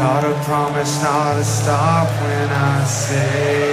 Gotta promise not to stop when I say